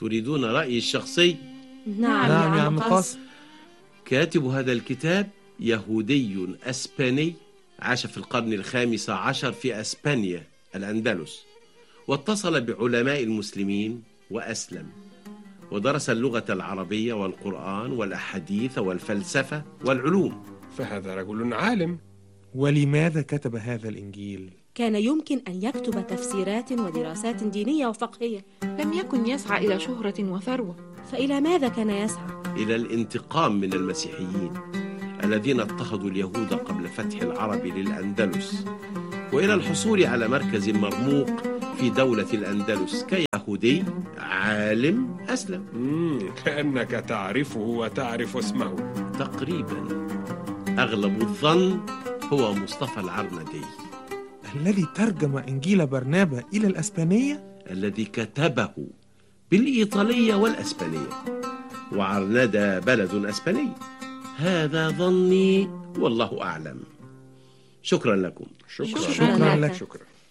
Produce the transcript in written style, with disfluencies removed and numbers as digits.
تريدون رأيي الشخصي؟ نعم يا عم قاسم. كاتب هذا الكتاب يهودي أسباني، عاش في القرن الخامس عشر في أسبانيا الأندلس، واتصل بعلماء المسلمين وأسلم، ودرس اللغة العربية والقرآن والأحاديث والفلسفة والعلوم. فهذا رجل عالم. ولماذا كتب هذا الإنجيل؟ كان يمكن أن يكتب تفسيرات ودراسات دينية وفقهية. لم يكن يسعى إلى شهرة وثروة. فإلى ماذا كان يسعى؟ إلى الانتقام من المسيحيين الذين اضطهدوا اليهود قبل فتح العرب للأندلس، وإلى الحصول على مركز مرموق في دولة الأندلس كيهودي عالم أسلم. كأنك تعرفه وتعرف اسمه. تقريبا. أغلب الظن هو مصطفى العرندي الذي ترجم إنجيل برنابا إلى الأسبانية، الذي كتبه بالإيطالية والأسبانية، وعرندا بلد أسباني. هذا ظني والله أعلم. شكرا لكم. شكرا لك. شكرا.